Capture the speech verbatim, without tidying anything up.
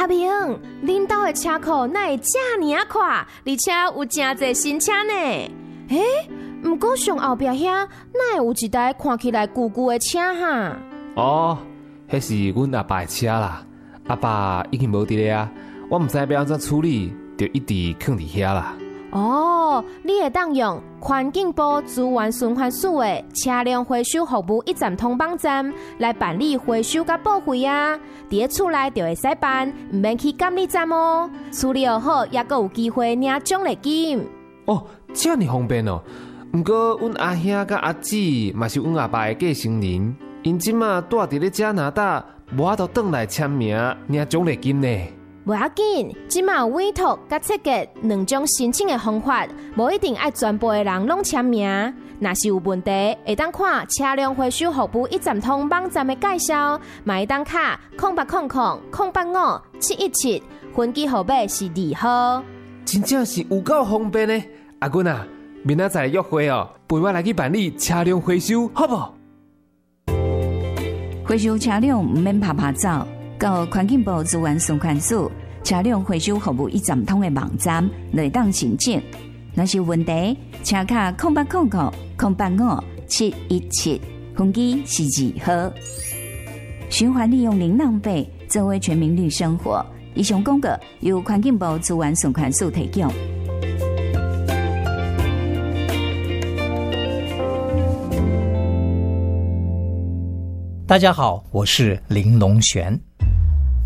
阿明，恁兜的车库哪会这么啊快，而且有真侪新车呢？诶，不过上后壁遐哪会有一台看起来旧旧的车哈？ 哦，迄是阮阿爸的车啦，阿爸已经无伫咧啊，我毋知要安怎处理，就一直放伫遐啦。 哦，你会当用环境部资源循环署的车辆回收服务一站通网站来办理回收甲报废啊！伫咧厝内就会使办，唔免去监理站哦。处理好，也阁有机会领奖励金。 哦，这么方便哦！不过阮阿兄甲阿姊嘛是阮阿爸的继承人，因即马住伫咧加拿大，无法度转来签名领奖励金呢。 无要紧，即马有委托甲设计两种申请的方法，无一定爱全部的人拢签名。若是有问题，会当看车辆回收服务一站通网站的介绍，嘛会当卡空八空空空八五七一七，分机号码是二号。 真正是有够方便呢！阿君啊，明仔载约会哦，陪我来去办理车辆回收，好不好？ 回收车辆唔免拍拍走。到环境部资源循环署车辆回收服务一站通的网站来当申请。若是有问题，请卡空八空空空八五七一七，分机是二号。循环利用零浪费，作为全民绿生活。以上广告由环境部资源循环署提供。 大家好，我是林龙璇。